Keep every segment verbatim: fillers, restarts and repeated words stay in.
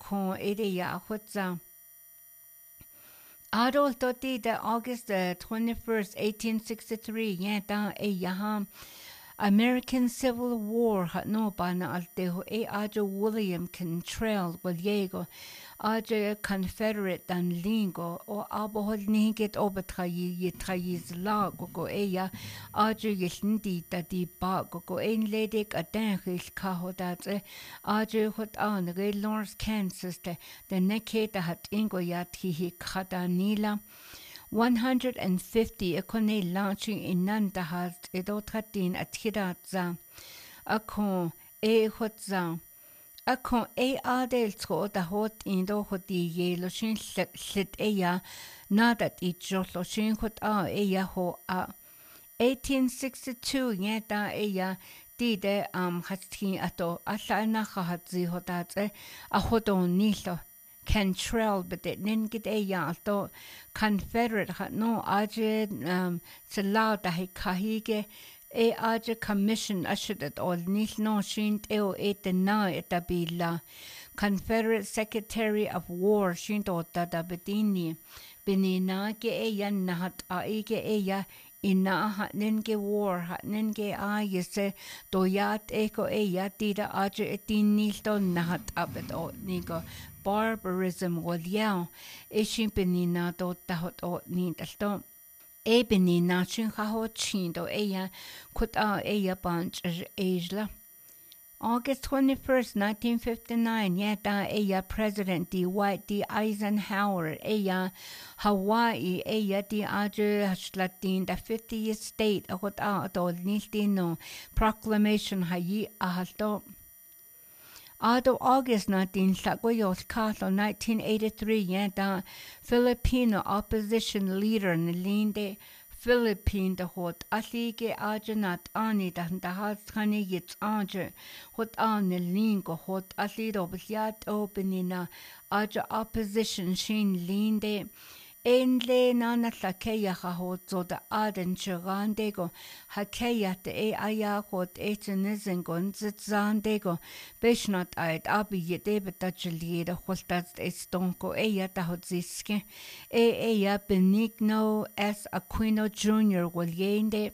kon ede ya hutza. Adolf Totti the August the twenty-first, eighteen sixty-three, yeah, da e yaha American Civil War hat no bana alteho e ajo William Cantrell Williego ajo Confederate dan lingo o abohol niget obatrayi yetrayiz la go e ya ajo yelndi da di ba go ein ledig adan hil kahodate ajo hot an re Lawrence Kansas de the neketa hat ingo yat hi khada nila one hundred fifty ekone launching in Nandahaz edotratin athiratza akon e hotza akon e adel tro da hot indo hoti yelo shin slit eya nadat it jolo shin hot a eya ho a eighteen sixty-two yeta eya tide am hatkin ato allana khatzi hotatse a hodon nilo Cantrell, but it didn't get a yalto Confederate hat no aje um salada he kahige e aje commission assured at all nil no shint eo et na etabila Confederate Secretary of War shinto tada bedini benina ke e yan nahat a ege e ya ina hat nenge war hat nenge a yese doyat eko e ya tida aje etinil to nahat abet o nigo barbarism wal yao e shin benina do tahot o ni dalto e benina shin haho chindo e ya kut a e ya bunch ejla August twenty-first, nineteen fifty-nine, yata eya President Dwight D. Eisenhower eya Hawaii eya di aje hashlatin the fiftieth state akot a atol niltino proclamation hayi ahalto. Ado August nineteen Sagoyos Kato nineteen eighty-three yata Filipino opposition leader Nilinde Philippine the hot alige ajanat ani dan the hatskani yits anje hot an lingo hot alido biat openina aja opposition shin linde enle nana sakeya hot so the aden chirandego hakeya the e aya hot etenizen gonzandego beshnat ait abi yedebe tachlieda holtat estonko eya ta hot ziske e eya Benigno S. Aquino Junior Waliende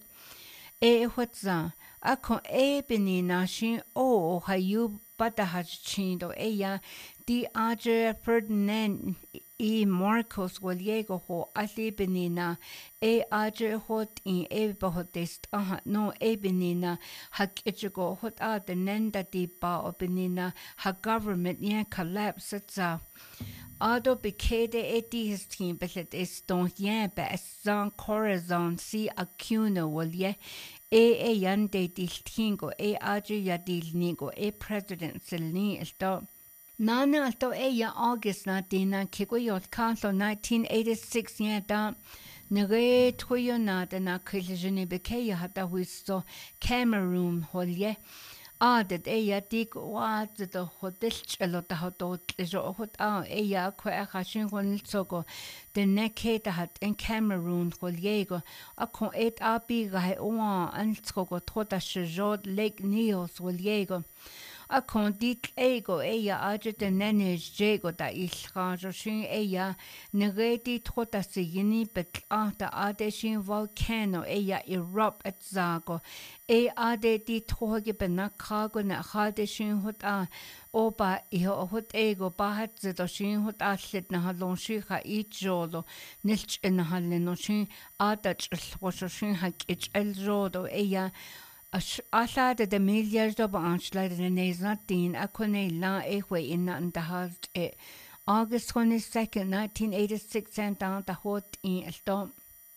e hotza akon e benina shin o hayu Patahachchindo eya di aje Ferdinand E. Marcos Waliego ho ali benina e aje hot in e bahotest aha no e benina hak ichigo hot a the nenda di ba o benina ha government yeah collapse za Ado bekede eti his team belet is don yen be san corazon si acuno walie e e yande distingo e aje ya dilnigo e president selni esto Nana alto e ya August na dina kiko yot kanto nineteen eighty-six yada nere toyo na dana kilijini beke ya hata huisto Cameroon holye adet e ya dik wa zito hotel chelo ta hoto tlejo hot a e ya kwe a khashin hon sogo the neke ta hat in Cameroon holyego a kon et abi ga o an sogo tota shjod Lake Nios holyego a kon dik ego eya aje de nenej jego da ilkhajo shin eya negeti tota sigini bet ata ade shin volcano eya erupt at zago e ade di toge benakago na hade shin hot a oba iho hot ego bahat zedo shin hot a slet na halon shi kha ijolo nilch en haleno shin ada chlo shin hak ich el jodo eya Alla de milliards of anschlaid in nineteen akone la ehwe in an the halt e August twenty-second, nineteen eighty-six and down the hot in alto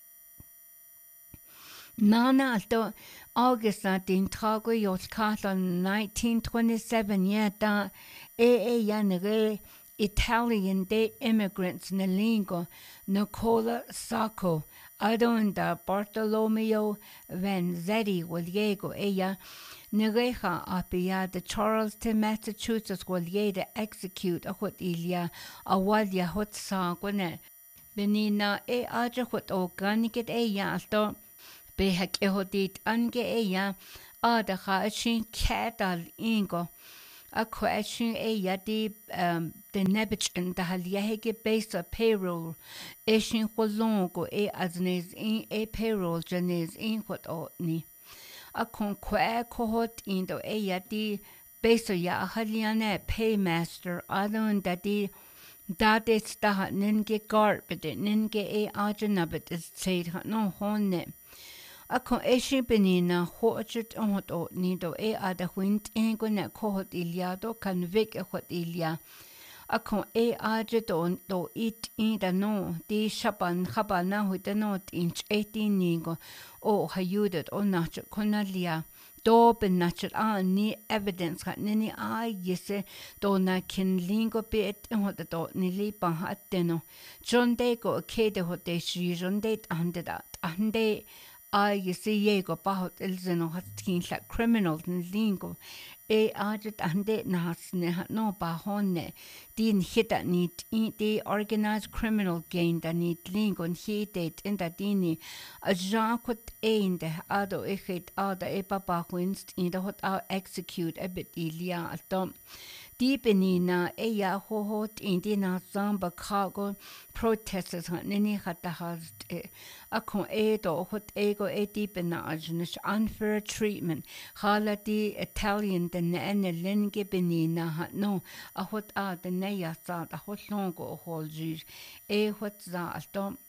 Nana alto August nineteen trago yos kata nineteen twenty-seven yeta e e yanere Italian day immigrants Nelingo Nicola Sacco Adonda Bartolomeo Vanzetti Waliego eya Nereja apia the Charleston, Massachusetts Walieda execute a hot ilia a walia hot sangone Benina e aja hot organic eya alto behak ehodit ange eya adaha shin katal ingo Ako ashin e yadi um the nebich and the haliahege base of payroll ashin kolongo e aznes in a payroll janes in what otni. Akon kwa kohot indo e yadi base ya haliane paymaster adon dadi dade stahat ninge garbet ninge e ajanabit is said no honne. Ako eshi benina hochit onhot o nido e ada huint engo na kohot iliado kan vik e hot ilia. Ako e ajet on do it in da no di shaban habana huita no inch eighteen ningo o hayudet o nachet konalia. Do ben nachet a ni evidence hat nini a yese do na kin lingo bit en hot do ni li ban hat deno. John de go kede hot de shi John de ande dat ande I you see yego bahot ilzeno hat kin la criminal n lingo e ajet ande nas ne hat no bahonne din hita nit in the organized criminal gain da nit lingo n hitet in da dini a jankot ein de ado echet ada e papa winst in da hot out execute a bit ilia altom deep in e ya hohot in dina zamba cargo protesters hat nini hata has a kon e do hot ego e deep in ajnish unfair treatment halati Italian the ne linge benina hat no a hot a the ne ya sa a hot longo holji e hot za altom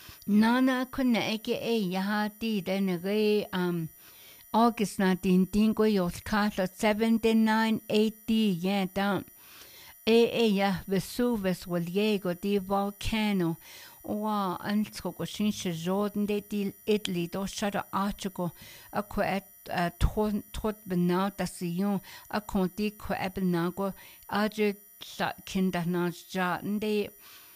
nana kunne eke e ya hati den re um August nineteen dingo yos kala seventy-nine eighty yeah down. E e ya Vesuvius wal yego di volcano. Wa antsoko shinshe Jordan de di Italy do shada archiko ako et tot tot benau da siyon ako di ko ebenago aje kinder na ja nde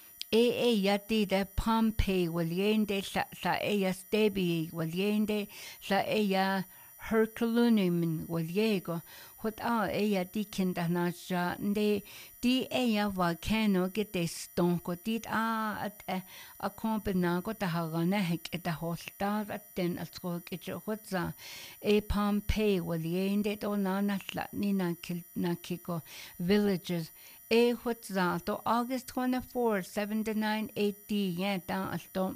E e yati de Pompeii wal yende la la e ya Stebi wal yende la e ya Herculaneum wal yego hot a e ya di kinder na ja nde di e ya volcano get de stonko dit a at a kompenago da harana hek et da holta at den at rok et hotza e Pompeii wal yende do na na ni na kil na kiko villages e hotza to August twenty-fourth seventy-nine eighty yeah da alto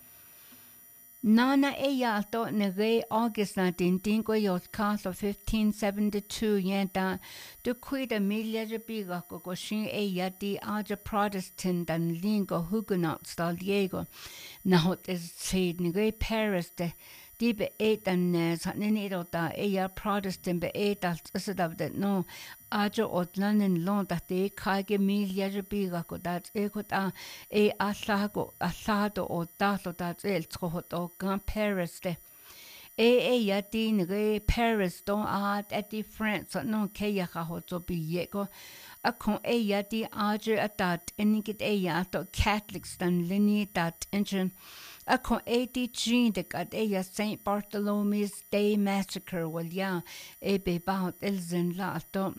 Nana e yalto nere August nineteen dingo yos castle fifteen seventy-two yenta du quida milia biga go shin e yati aja Protestant dan lingo Huguenots dal Diego na hot is said nere Paris de di be eight and nini do da e ya Protestant be eight as isadav de no aja otlanen lon da de kage milia biga go dat e ko da e aslago aslado o da so da el hot o gan Paris de e e ya di nere Paris don a at di France no ke ya ha hot so bi yego a kon e ya di aja atat enigit e ya to Catholics dan lini dat engine a kon e di gene de gat e ya Saint Bartholomew's Day Massacre wal ya e be baut elzen la to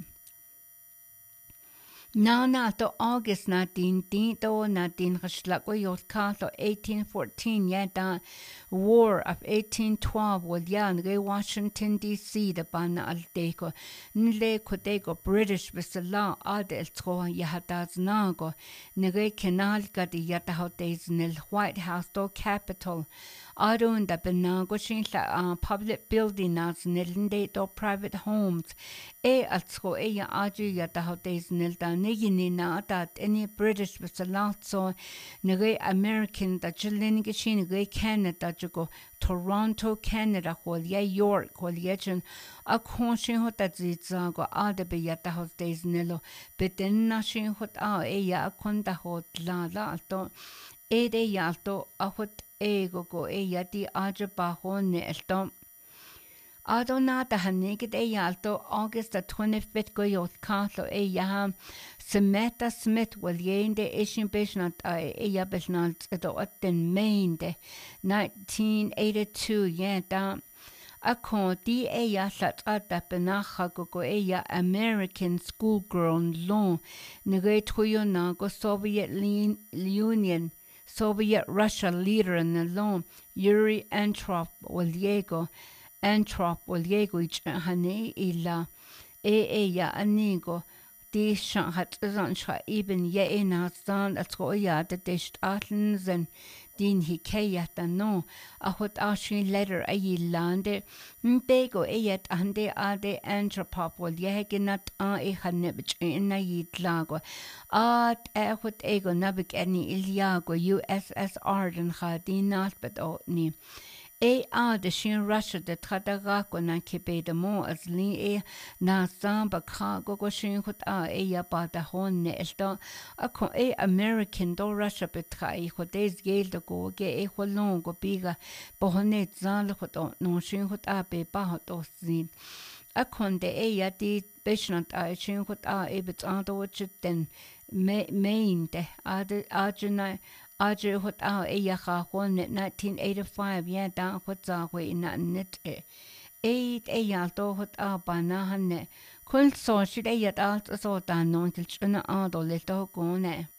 Na na to August nineteen to nineteen hashlako yos kato eighteen fourteen ya da War of eighteen twelve wal ya nge Washington D C da bana al deko nle kodego British bisala ade el tro ya hataz nago nge canal gadi ya da hotes nel White House do Capitol Adon da benago shin la public building as nelde do private homes e al tro e ya aju ya da hotes nel da nigini na that any British was a lot so nere American da chilling gishin nere Canada jugo Toronto Canada hol ya York hol yechin a konshin hot that zitza go ade be ya da hot days nelo beten na shin hot a e ya konda hot la la to e de ya to a hot e go go e ya di aja ba hon ne elto Adona da hanigit e yalto August the twenty-fifth go yos castle e yaham Samantha Smith wal yende ishin bishnat e ya bishnat do atten mainde nineteen eighty-two yenda a kon di e ya sat ata benacha go go e ya American schoolgirl long nege tuyo na go Soviet Union Soviet Russia leader in the long Yuri Andropov wal yego Antrop wal yego ich hane ila e e ya anigo die schon hat son schreiben je in hastan als roja de destatlen din hikeya no a hot ashin letter a yilande bego eyet ande ade anthropopol ye genat a e hanebch in na yitlago at e hot ego nabik any ilyago U S S R den khadinat bet ni e a de shin Russia de tradaga ko na kebe de mo as li e na samba kha go go shin hot a e ya ba da hon ne esto a ko e American do Russia betrai ho des gel de go ge e ho long go biga bo honet zal hot no shin hot a be ba hot o sin a kon de e ya di beshnat a shin hot a e bet a do den main de a de a jna Audrey hot a e ya ha hon nineteen eighty-five ya da hot za we na net e eight e ya do hot a ba na han ne kul so shi de ya da so da non kil chuna a do le to go ne